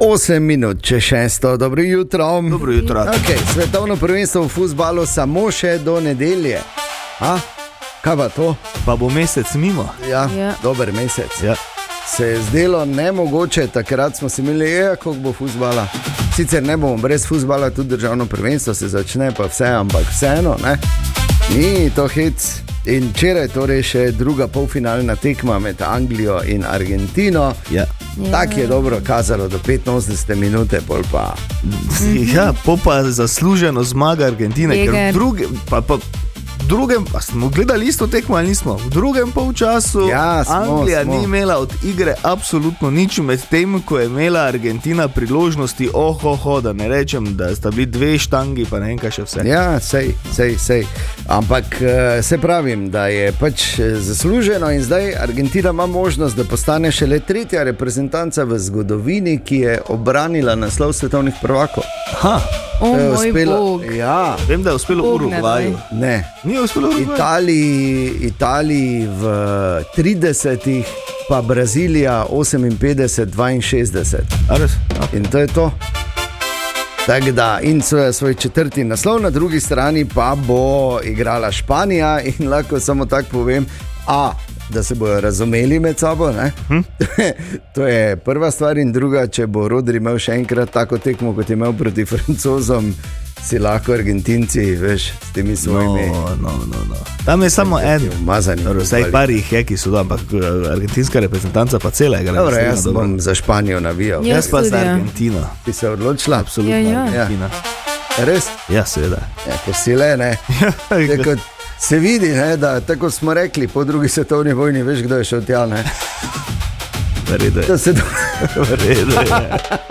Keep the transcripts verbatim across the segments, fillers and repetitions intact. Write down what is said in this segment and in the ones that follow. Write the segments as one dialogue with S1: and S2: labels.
S1: osem minut, če šesto, dobro jutro.
S2: Dobro jutro.
S1: Okay, svetovno prvenstvo v fuzbalu samo še do nedelje. A? Kaj pa to?
S2: Pa bo mesec mimo.
S1: Ja,
S3: Ja.
S1: dober mesec.
S2: Ja.
S1: Se je zdelo nemogoče, takrat smo si imeli, je, koliko bo fuzbala. Sicer ne bomo brez fuzbala, tudi državno prvenstvo se začne, pa vse, ampak vseeno, ne? Ni to hec. In včeraj torej še druga polfinalna tekma med Anglijo in Argentino.
S2: Ja.
S1: Tako je dobro kazalo do petinosemdesete minute, pol pa.
S2: Ja, po pa zasluženo zmaga Argentine, ker v
S3: Eger.
S2: drugem, pa, pa, v drugem, pa smo gledali isto tekmo ali nismo? V drugem polčasu
S1: Ja, smo,
S2: Anglija
S1: smo.
S2: ni imela od igre absolutno nič, med tem, ko je imela Argentina priložnosti, ohoho, da ne rečem, da sta bili dve štangi, pa ne vem kaj še vse.
S1: Ja, sej, sej, sej. Ampak eh, se pravim, da je pač eh, zasluženo in zdaj Argentina ima možnost, da postane šele tretja reprezentanca v zgodovini, ki je obranila naslov svetovnih prvakov.
S2: Aha,
S3: O
S1: To je
S3: moj
S1: uspelo-
S3: bog.
S1: Ja,
S2: vem, da je uspelo
S3: Bog ne
S2: Urugvaju.
S1: ne.
S2: Ni uspelo Urugvaju?
S1: Italiji, Italiji v tridesetih, pa Brazilija oseminpetdeset dvainšestdeset.
S2: A res? A.
S1: In to je to. Tako da, in svoj, svoj četrti naslov, na drugi strani pa bo igrala Španija in lahko samo tako povem, a, da se bojo razumeli med sabo. Hm? To je prva stvar in druga, če bo Rodri imel še enkrat tako tekmo, kot je imel proti Francozom, si lahko Argentinci, veš, s temi
S2: No,
S1: svojimi
S2: no, no, no. Tam je samo en.
S1: umazani.
S2: Dobro, vsaj par jih je, ki so, ampak eh, argentinska reprezentanca pa cela igra.
S1: Dobro,
S2: naslednja,
S1: jaz
S2: dobro.
S1: bom za Španijo navijal.
S3: Ja.
S2: Jaz pa za
S3: tudi, ja.
S2: Argentino.
S1: Bi se odločila?
S2: Absolutno
S3: Ja, ja.
S2: Argentina.
S1: Res?
S2: Ja, seveda.
S1: Ja, ko si le, ne. Je, kot se vidi, ne, da tako smo rekli po drugi svetovni vojni, veš, kdo je šel tja. Ne,
S2: Vredo je.
S1: da se to
S2: Vredo je.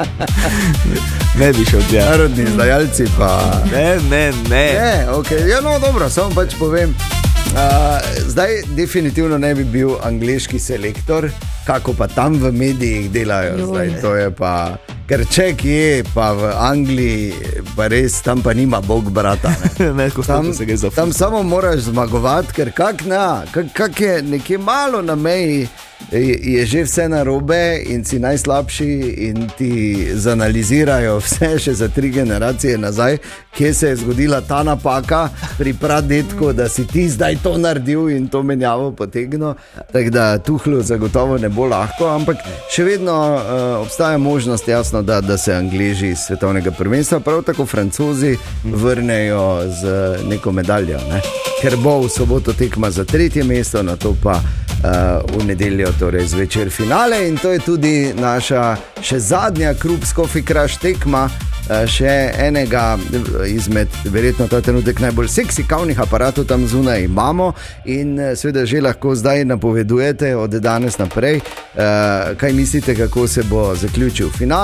S2: Ne bi šel tja.
S1: narodni izdajalci pa.
S2: Ne, ne, ne.
S1: Ne, okay. Ja, no, dobro, samo pač povem. Uh, zdaj, definitivno ne bi bil angleški selektor, kako pa tam v medijih delajo.
S3: Joj.
S1: Zdaj, to je pa, ker če kje, pa v Angliji, pa res tam pa nima Bog brata. Ne.
S2: Ne, ko
S1: Tam,
S2: se gre za
S1: tam samo moraš zmagovati, ker kak, ne, kak, kak je nekje malo na meji, je, je že vse narobe in si najslabši in ti zanalizirajo vse še za tri generacije nazaj, kje se je zgodila ta napaka pri pradetku, da si ti zdaj to naredil in to menjavo potegnil. Tako da Tuhlu zagotovo ne bo lahko, ampak še vedno uh, obstaja možnost, jasno, da, da se Angleži iz svetovnega prvenstva, prav tako Francozi vrnejo z neko medaljo, ne? Ker bo v soboto tekma za tretje mesto, na to pa uh, v nedeljo, torej zvečer finale in to je tudi naša še zadnja Krups Coffee Crush tekma. Uh, še enega izmed, verjetno ta trenutek najbolj seksi kavnih aparatov tam zunaj imamo in uh, seveda že lahko zdaj napovedujete od danes naprej, uh, kaj mislite, kako se bo zaključil finale.